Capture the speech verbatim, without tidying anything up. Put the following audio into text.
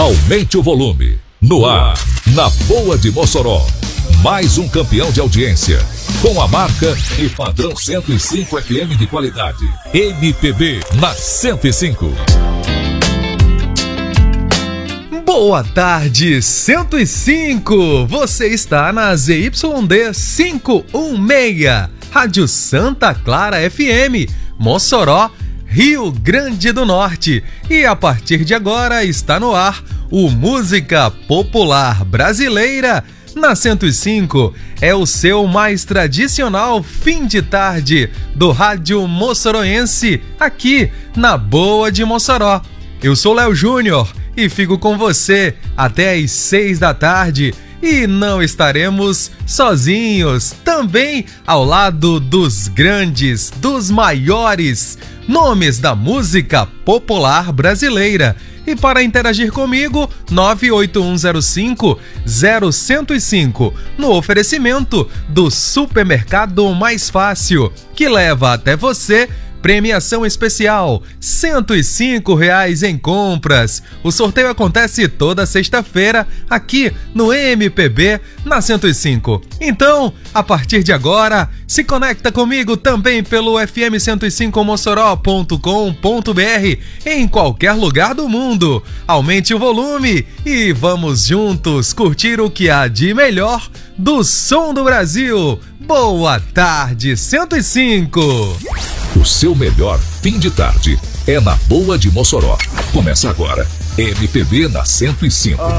Aumente o volume. No ar, na Boa de Mossoró. Mais um campeão de audiência. Com a marca e padrão cento e cinco F M de qualidade. M P B na cento e cinco. Boa tarde, cento e cinco. Você está na Z Y D quinhentos e dezesseis, Rádio Santa Clara F M, Mossoró, Rio Grande do Norte. E a partir de agora está no ar o Música Popular Brasileira na cento e cinco. É o seu mais tradicional fim de tarde do rádio moçoroense, aqui na Boa de Mossoró. Eu sou Léo Júnior e fico com você até às seis da tarde. E não estaremos sozinhos, também ao lado dos grandes, dos maiores nomes da música popular brasileira. E para interagir comigo, nove oito um zero cinco zero zero zero cinco, no oferecimento do Supermercado Mais Fácil, que leva até você premiação especial, cento e cinco reais em compras. O sorteio acontece toda sexta-feira aqui no M P B na cento e cinco. Então, a partir de agora, se conecta comigo também pelo f m cento e cinco mossoró ponto com ponto b r em qualquer lugar do mundo. Aumente o volume e vamos juntos curtir o que há de melhor do som do Brasil. Boa tarde, cento e cinco. O seu melhor fim de tarde é na Boa de Mossoró. Começa agora, M P B na cento e cinco.